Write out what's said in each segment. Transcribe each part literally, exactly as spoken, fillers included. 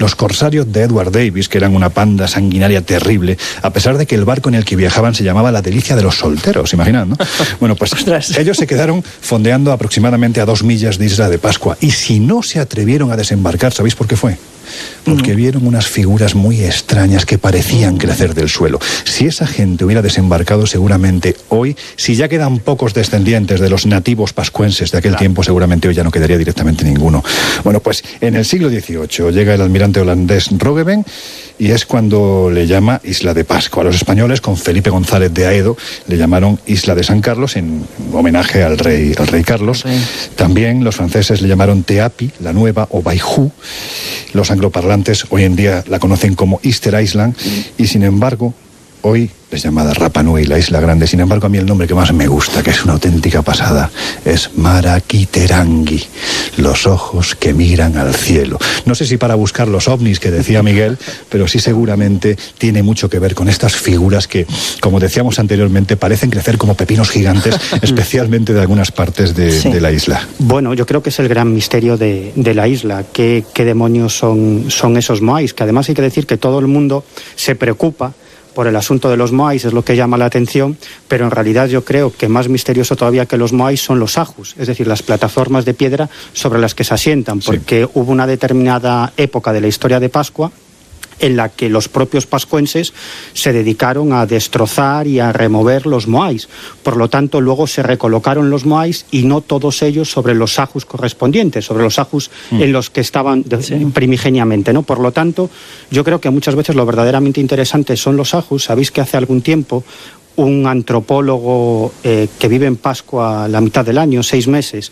Los corsarios de Edward Davis, que eran una panda sanguinaria terrible, a pesar de que el barco en el que viajaban se llamaba la Delicia de los Solteros, imaginad, ¿no? Bueno, pues ellos se quedaron fondeando aproximadamente a dos millas de Isla de Pascua, y si no se atrevieron a desembarcar, ¿sabéis por qué fue? Porque vieron unas figuras muy extrañas que parecían crecer del suelo. Si esa gente hubiera desembarcado, seguramente hoy, si ya quedan pocos descendientes de los nativos pascuenses de aquel claro. tiempo, seguramente hoy ya no quedaría directamente ninguno. Bueno, pues en el siglo dieciocho llega el almirante holandés Roggeveen y es cuando le llama Isla de Pascua. A los españoles, con Felipe González de Aedo, le llamaron Isla de San Carlos en homenaje al rey, al rey Carlos. Sí. También los franceses le llamaron Teapi, la Nueva, o Baiju. Los angloparlantes hoy en día la conocen como Easter Island y, sin embargo, hoy es llamada Rapa Nui, la Isla Grande. Sin embargo, a mí el nombre que más me gusta, que es una auténtica pasada, es Maraquiterangi, los ojos que miran al cielo. No sé si para buscar los ovnis que decía Miguel, pero sí seguramente tiene mucho que ver con estas figuras que, como decíamos anteriormente, parecen crecer como pepinos gigantes, especialmente de algunas partes de, sí. de la isla. Bueno, yo creo que es el gran misterio de, de la isla. ¿Qué, qué demonios son, son esos moais? Que además hay que decir que todo el mundo se preocupa por el asunto de los moais, es lo que llama la atención, pero en realidad yo creo que más misterioso todavía que los moais son los ajus, es decir, las plataformas de piedra sobre las que se asientan, porque sí. hubo una determinada época de la historia de Pascua en la que los propios pascuenses se dedicaron a destrozar y a remover los moais. Por lo tanto, luego se recolocaron los moais y no todos ellos sobre los ajus correspondientes, sobre los ajus mm. en los que estaban sí. primigeniamente, ¿no? Por lo tanto, yo creo que muchas veces lo verdaderamente interesante son los ajus. Sabéis que hace algún tiempo un antropólogo eh, que vive en Pascua la mitad del año, seis meses,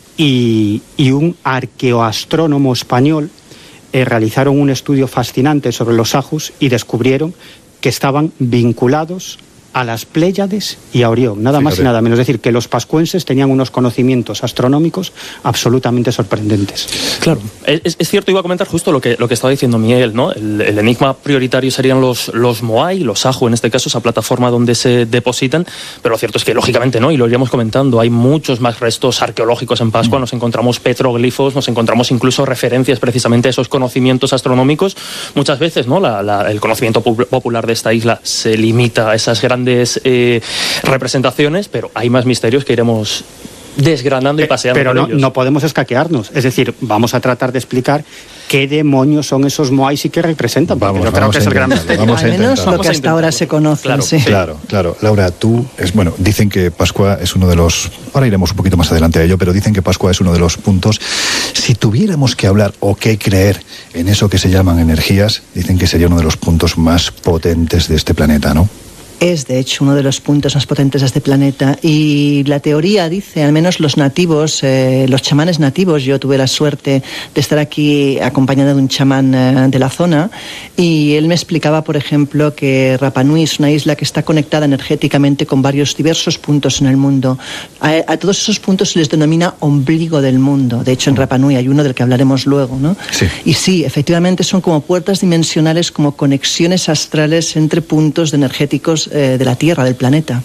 y, y un arqueoastrónomo español Eh, realizaron un estudio fascinante sobre los ajus y descubrieron que estaban vinculados a las Pléyades y a Orión, nada más y nada menos. Es decir, que los pascuenses tenían unos conocimientos astronómicos absolutamente sorprendentes. Claro, es, es cierto, iba a comentar justo lo que, lo que estaba diciendo Miguel, ¿no? El, el enigma prioritario serían los, los moai, los aju, en este caso, esa plataforma donde se depositan, pero lo cierto es que, lógicamente, ¿no? Y lo iríamos comentando, hay muchos más restos arqueológicos en Pascua, mm. nos encontramos petroglifos, nos encontramos incluso referencias precisamente a esos conocimientos astronómicos. Muchas veces, ¿no? La, la, el conocimiento popular de esta isla se limita a esas grandes Eh, representaciones, pero hay más misterios que iremos desgranando y paseando. Pero por no, ellos. no podemos escaquearnos, es decir, vamos a tratar de explicar qué demonios son esos moais y qué representan, porque vamos, yo creo que es el gran misterio. Vamos a Al menos lo que hasta ahora se conoce. Claro, sí. claro, claro. Laura, tú, es bueno, dicen que Pascua es uno de los, ahora iremos un poquito más adelante a ello, pero dicen que Pascua es uno de los puntos, si tuviéramos que hablar o que creer en eso que se llaman energías, dicen que sería uno de los puntos más potentes de este planeta, ¿no? Es, de hecho, uno de los puntos más potentes de este planeta. Y la teoría dice, al menos los nativos, eh, los chamanes nativos, yo tuve la suerte de estar aquí acompañada de un chamán eh, de la zona, y él me explicaba, por ejemplo, que Rapa Nui es una isla que está conectada energéticamente con varios diversos puntos en el mundo. A, a todos esos puntos se les denomina ombligo del mundo. De hecho, en Rapa Nui hay uno del que hablaremos luego, ¿no? Sí. Y sí, efectivamente son como puertas dimensionales, como conexiones astrales entre puntos de energéticos de la Tierra, del planeta.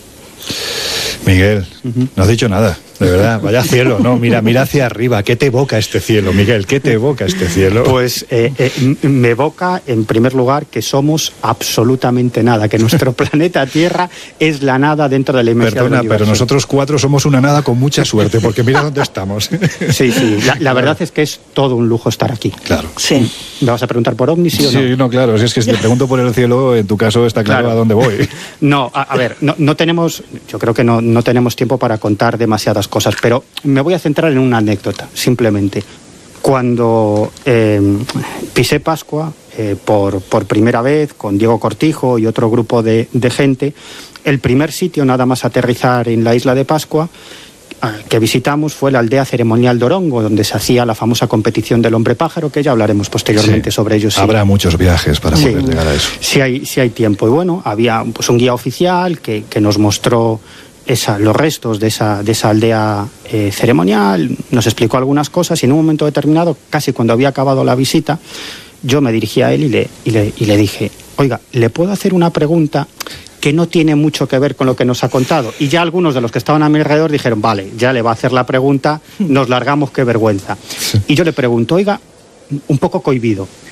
Miguel, uh-huh. no has dicho nada, de verdad, vaya cielo, no, mira, mira hacia arriba, ¿qué te evoca este cielo, Miguel? ¿Qué te evoca este cielo? Pues eh, eh, me evoca, en primer lugar, que somos absolutamente nada, que nuestro planeta Tierra es la nada dentro de la inmensidad Perdona, del universo. pero nosotros cuatro somos una nada con mucha suerte, porque mira dónde estamos. Sí, sí, la, la verdad es que es todo un lujo estar aquí. Claro. Sí. ¿Me vas a preguntar por ovnis, sí o no? Sí, no, claro, si es que si te pregunto por el cielo, en tu caso está claro, claro. a dónde voy. No, a, a ver, no, no tenemos, yo creo que no, no tenemos tiempo para contar demasiadas cosas, pero me voy a centrar en una anécdota, simplemente. Cuando eh, pisé Pascua eh, por, por primera vez con Diego Cortijo y otro grupo de, de gente, el primer sitio nada más aterrizar en la isla de Pascua que visitamos fue la aldea ceremonial de Orongo, donde se hacía la famosa competición del hombre pájaro, que ya hablaremos posteriormente sí. sobre ello. Sí. Habrá muchos viajes para sí. poder llegar a eso. Sí hay, sí hay tiempo. Y bueno, había pues, un guía oficial que, que nos mostró esa, los restos de esa, de esa aldea eh, ceremonial, nos explicó algunas cosas y en un momento determinado, casi cuando había acabado la visita, yo me dirigí a él y le, y le, y le dije, oiga, ¿le puedo hacer una pregunta que no tiene mucho que ver con lo que nos ha contado? Y ya algunos de los que estaban a mi alrededor dijeron, vale, ya le va a hacer la pregunta, nos largamos, qué vergüenza. Sí. Y yo le pregunto, oiga, un poco cohibido,